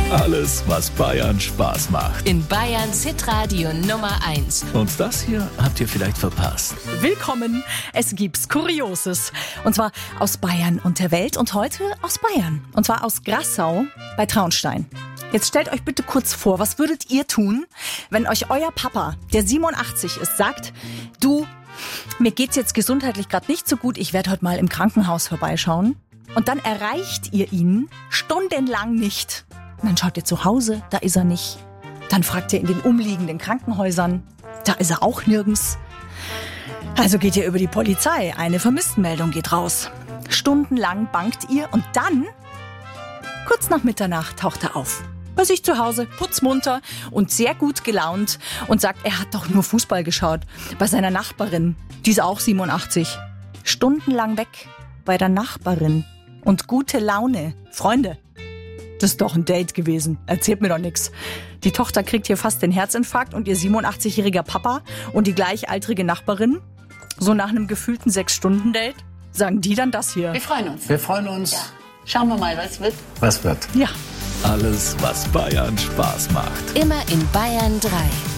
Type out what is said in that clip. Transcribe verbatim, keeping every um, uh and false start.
Alles, was Bayern Spaß macht. In Bayerns Hitradio Nummer eins. Und das hier habt ihr vielleicht verpasst. Willkommen, es gibt's Kurioses. Und zwar aus Bayern und der Welt und heute aus Bayern. Und zwar aus Grassau bei Traunstein. Jetzt stellt euch bitte kurz vor, was würdet ihr tun, wenn euch euer Papa, der siebenundachtzig ist, sagt, du, mir geht's jetzt gesundheitlich gerade nicht so gut, ich werde heute mal im Krankenhaus vorbeischauen. Und dann erreicht ihr ihn stundenlang nicht. Und dann schaut ihr zu Hause, da ist er nicht. Dann fragt ihr in den umliegenden Krankenhäusern, da ist er auch nirgends. Also geht ihr über die Polizei, eine Vermisstenmeldung geht raus. Stundenlang bangt ihr und dann, kurz nach Mitternacht, taucht er auf. Bei sich zu Hause, putzmunter und sehr gut gelaunt und sagt, er hat doch nur Fußball geschaut. Bei seiner Nachbarin, die ist auch siebenundachtzig. Stundenlang weg bei der Nachbarin. Und gute Laune. Freunde, das ist doch ein Date gewesen. Erzählt mir doch nichts. Die Tochter kriegt hier fast den Herzinfarkt und ihr siebenundachtzig-jähriger Papa und die gleichaltrige Nachbarin, so nach einem gefühlten Sechs-Stunden-Date, sagen die dann das hier. Wir freuen uns. Wir freuen uns. Ja. Schauen wir mal, was wird. Was wird? Ja. Alles, was Bayern Spaß macht. Immer in Bayern drei.